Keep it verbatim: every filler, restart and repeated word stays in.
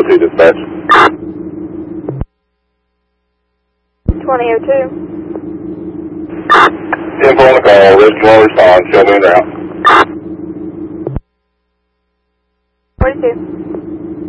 oh two dispatch. twenty oh two. ten four on the call, ready to respond, show me in route.